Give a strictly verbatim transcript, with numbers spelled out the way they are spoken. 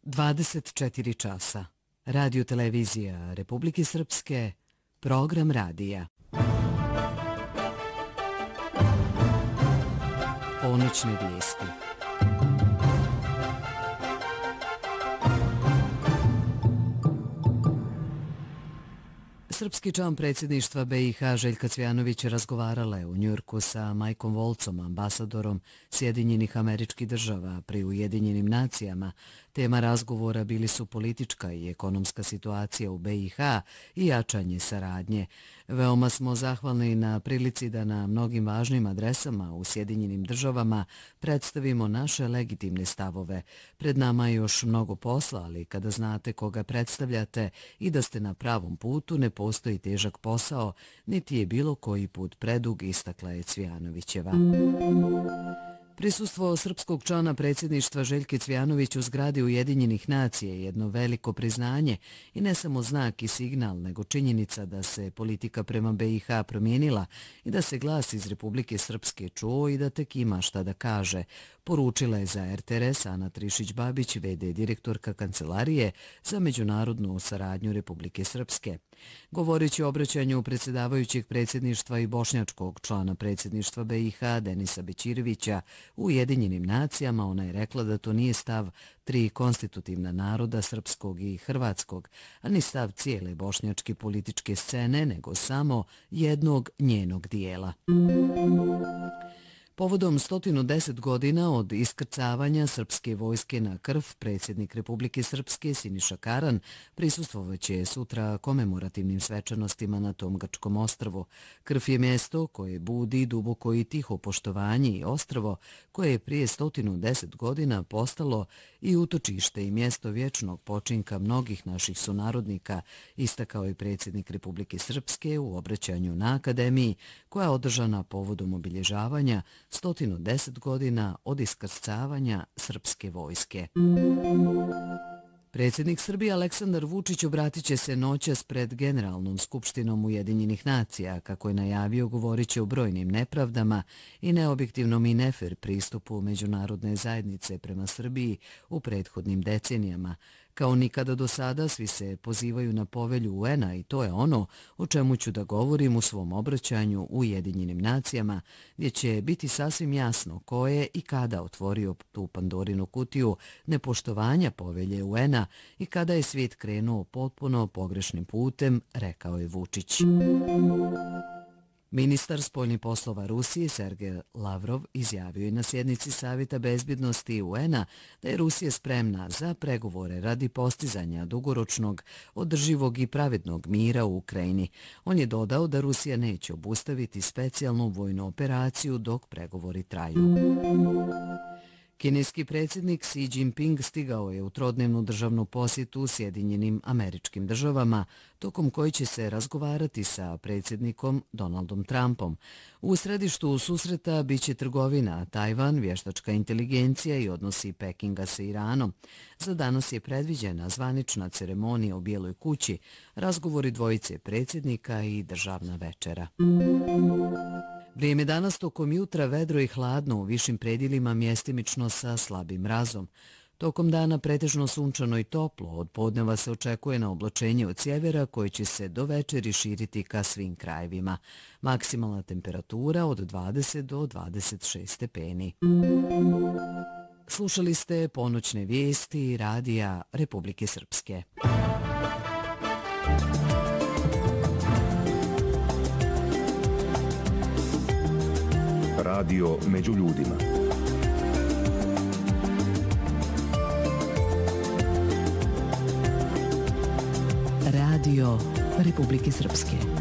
dvadeset četiri časa. Radio televizija Republike Srpske, program radija. Ponoćne vijesti. Srpski član predsjedništva B i H Željka Cvijanović razgovarala je u Njujorku sa Mikeom Woltzom, ambasadorom Sjedinjenih Američkih Država pri Ujedinjenim nacijama. Tema razgovora bili su politička i ekonomska situacija u B i H i jačanje saradnje. Veoma smo zahvalni na prilici da na mnogim važnim adresama u Sjedinjenim Državama predstavimo naše legitimne stavove. Pred nama je još mnogo posla, ali kada znate koga predstavljate i da ste na pravom putu, ne postoji težak posao, niti je bilo koji put predug, istakla je Cvijanovićeva. Prisustvo srpskog člana predsjedništva Željke Cvijanović u zgradi Ujedinjenih nacija je jedno veliko priznanje i ne samo znak i signal, nego činjenica da se politika prema B i H promijenila i da se glas iz Republike Srpske čuo i da tek ima šta da kaže, poručila je za R T R S Ana Trišić-Babić, v d direktorka Kancelarije za međunarodnu saradnju Republike Srpske. Govoreći o obraćanju predsjedavajućeg predsjedništva i bošnjačkog člana predsjedništva B i H Denisa Bećirevića u Ujedinjenim nacijama, ona je rekla da to nije stav tri konstitutivna naroda, srpskog i hrvatskog, a ni stav cijele bošnjačke političke scene, nego samo jednog njenog dijela. Povodom sto deset godina od iskrcavanja srpske vojske na Krf, predsjednik Republike Srpske Siniša Karan prisustvovaće sutra komemorativnim svečanostima na tom grčkom ostrvu. Krf je mjesto koje budi duboko i tiho poštovanje i ostrvo koje je prije sto deset godina postalo i utočište i mjesto vječnog počinka mnogih naših sunarodnika, istakao je predsjednik Republike Srpske u obraćanju na Akademiji koja je održana povodom obilježavanja sto deset godina od iskrcavanja srpske vojske. Predsjednik Srbije Aleksandar Vučić obratit će se noćas pred Generalnom skupštinom Ujedinjenih nacija, kako je najavio, govorit će o brojnim nepravdama i neobjektivnom i nefer pristupu međunarodne zajednice prema Srbiji u prethodnim decenijama. Kao nikada do sada, svi se pozivaju na povelju U N-a i to je ono o čemu ću da govorim u svom obraćanju u Ujedinjenim nacijama, gdje će biti sasvim jasno ko je i kada otvorio tu Pandorinu kutiju nepoštovanja povelje U N-a i kada je svijet krenuo potpuno pogrešnim putem, rekao je Vučić. Ministar spoljnih poslova Rusije Sergej Lavrov izjavio je na sjednici Savjeta bezbjednosti U N-a da je Rusija spremna za pregovore radi postizanja dugoročnog, održivog i pravednog mira u Ukrajini. On je dodao da Rusija neće obustaviti specijalnu vojnu operaciju dok pregovori traju. Kineski predsjednik Xi Jinping stigao je u trodnevnu državnu posjetu Sjedinjenim Američkim Državama, tokom koji će se razgovarati sa predsjednikom Donaldom Trumpom. U središtu susreta biće trgovina, Tajvan, vještačka inteligencija i odnosi Pekinga sa Iranom. Za danas je predviđena zvanična ceremonija u Bijeloj kući, razgovori dvojice predsjednika i državna večera. Vrijeme danas tokom jutra vedro i hladno, u višim predjelima mjestimično sa slabim mrazom. Tokom dana pretežno sunčano i toplo, od podneva se očekuje na oblačenje od sjevera koje će se do večeri širiti ka svim krajevima. Maksimalna temperatura od dvadeset do dvadeset šest stepeni. Slušali ste ponoćne vijesti radija Republike Srpske. Radio među ljudima. Radio Republike Srpske.